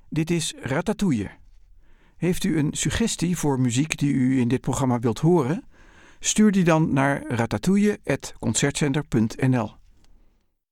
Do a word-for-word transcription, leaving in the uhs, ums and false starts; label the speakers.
Speaker 1: Dit is Ratatouille. Heeft u een suggestie voor muziek die u in dit programma wilt horen? Stuur die dan naar ratatouille apenstaartje concertcenter punt n l.